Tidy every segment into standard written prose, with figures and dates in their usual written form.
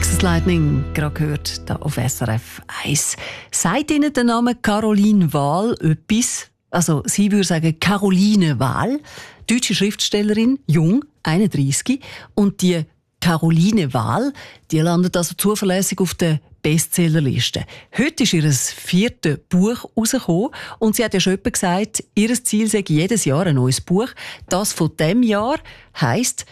Texas Lightning, gerade gehört, da auf SRF 1. Sagt Ihnen der Name Caroline Wahl etwas? Also, sie würde sagen Caroline Wahl, deutsche Schriftstellerin, jung, 31. Und die Caroline Wahl, die landet also zuverlässig auf der Bestsellerliste. Heute ist ihr 4. Buch rausgekommen und sie hat ja schon etwa gesagt, ihr Ziel sei jedes Jahr ein neues Buch. Das von diesem Jahr heisst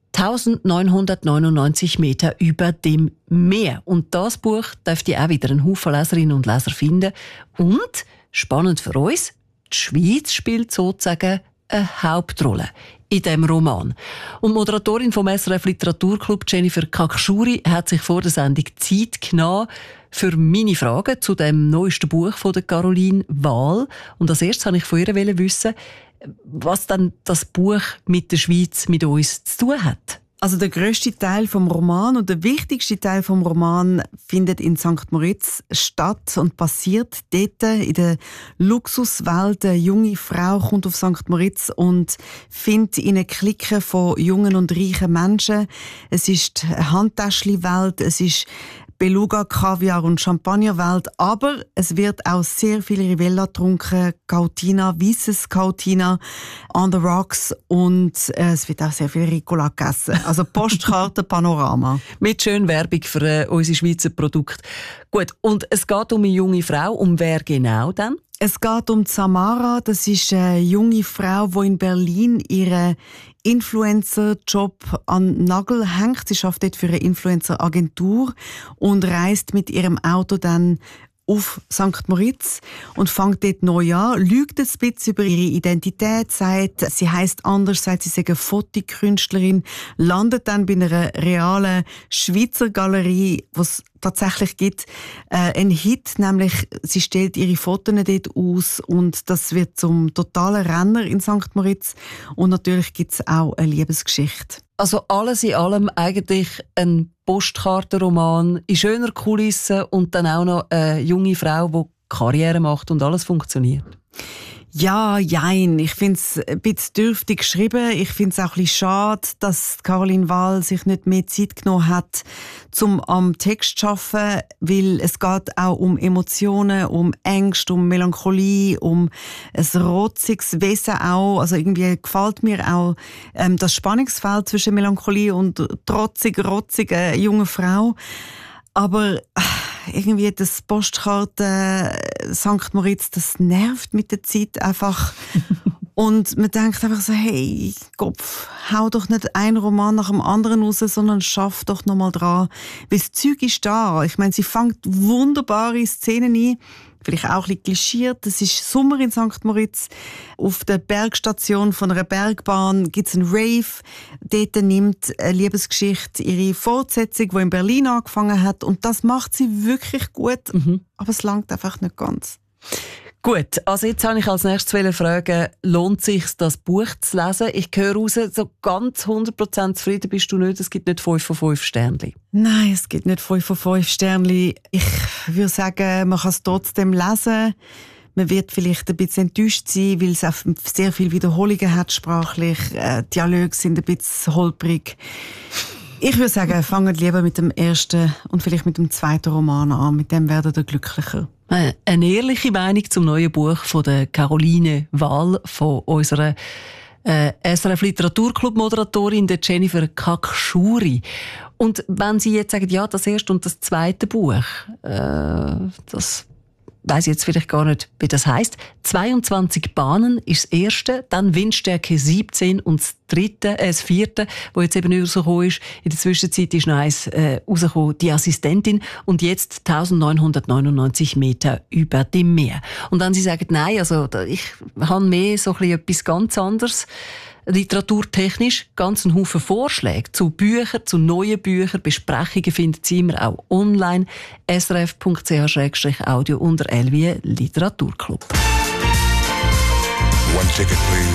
1999 Meter über dem Meer. Und das Buch dürfte auch wieder einen Haufen Leserinnen und Leser finden. Und, spannend für uns, die Schweiz spielt sozusagen eine Hauptrolle in diesem Roman. Und die Moderatorin vom SRF Literaturclub, Jennifer Kakschuri, hat sich vor der Sendung Zeit genommen für meine Fragen zu dem neuesten Buch von der Caroline Wahl. Und als erstes wollte ich von ihr wissen, was dann das Buch mit der Schweiz, mit uns zu tun hat. Also der grösste Teil vom Roman und der wichtigste Teil vom Roman findet in St. Moritz statt und passiert dort in der Luxuswelt. Eine junge Frau kommt auf St. Moritz und findet in einer Clique von jungen und reichen Menschen. Es ist eine Handtäschli-Welt, es ist Beluga, Kaviar und Champagnerwelt, aber es wird auch sehr viel Rivella getrunken, Cautina, weisses Cautina, on the rocks und es wird auch sehr viel Ricola gegessen. Also Postkarte, Panorama. Mit schön Werbung für unsere Schweizer Produkte. Gut, und es geht um eine junge Frau, um wer genau dann? Es geht um Samara, das ist eine junge Frau, die in Berlin ihren Influencer-Job an den Nagel hängt. Sie arbeitet dort für eine Influencer-Agentur und reist mit ihrem Auto dann auf St. Moritz und fängt dort neu an, lügt ein bisschen über ihre Identität, sagt, sie heisst anders, sagt, sie sei eine Fotokünstlerin, landet dann bei einer realen Schweizer Galerie, was tatsächlich gibt, ein Hit, nämlich sie stellt ihre Fotos dort aus und das wird zum totalen Renner in St. Moritz und natürlich gibt es auch eine Liebesgeschichte. Also alles in allem eigentlich ein Postkartenroman in schöner Kulisse und dann auch noch eine junge Frau, die Karriere macht und alles funktioniert. Ja, jein. Ich finde es ein bisschen dürftig geschrieben. Ich finde es auch ein bisschen schade, dass Caroline Wahl sich nicht mehr Zeit genommen hat, um am Text zu arbeiten, weil es geht auch um Emotionen, um Ängste, um Melancholie, um ein rotziges Wesen auch. Also irgendwie gefällt mir auch das Spannungsfeld zwischen Melancholie und rotzige junge Frau. Aber irgendwie das Postkarte St. Moritz, das nervt mit der Zeit einfach. Und man denkt einfach so, hey, Kopf, hau doch nicht einen Roman nach dem anderen raus, sondern schaff doch noch mal dran. Weil das Zeug ist da. Ich meine, sie fängt wunderbare Szenen ein. Vielleicht auch ein bisschen klischiert. Es ist Sommer in St. Moritz. Auf der Bergstation von einer Bergbahn gibt es einen Rave. Dort nimmt eine Liebesgeschichte ihre Fortsetzung, die in Berlin angefangen hat. Und das macht sie wirklich gut. Aber es langt einfach nicht ganz. Gut, also jetzt wollte ich als nächstes fragen, lohnt es sich, das Buch zu lesen? Ich höre raus, so ganz 100% zufrieden bist du nicht. Es gibt nicht 5 von 5 Sternchen. Nein, es gibt nicht 5 von 5 Sternchen. Ich würde sagen, man kann es trotzdem lesen. Man wird vielleicht ein bisschen enttäuscht sein, weil es auch sehr viele Wiederholungen hat sprachlich. Dialoge sind ein bisschen holprig. Ich würde sagen, fangt lieber mit dem ersten und vielleicht mit dem zweiten Roman an. Mit dem werdet ihr glücklicher. Eine ehrliche Meinung zum neuen Buch von der Caroline Wahl, von unserer SRF Literaturclub-Moderatorin Jennifer Kakschuri. Und wenn Sie jetzt sagen, ja, das erste und das zweite Buch, das weiss ich jetzt vielleicht gar nicht, wie das heisst. 22 Bahnen ist das erste, dann Windstärke 17 und das vierte, das jetzt eben rausgekommen ist. In der Zwischenzeit ist noch eins rausgekommen, die Assistentin. Und jetzt 1999 Meter über dem Meer. Und wenn Sie sagen, nein, also ich habe mehr so etwas ganz anderes, literaturtechnisch ganz einen Haufen Vorschläge zu Büchern, zu neuen Büchern, Besprechungen finden Sie immer auch online. srf.ch/audio unter L wie Literaturclub. One ticket, please.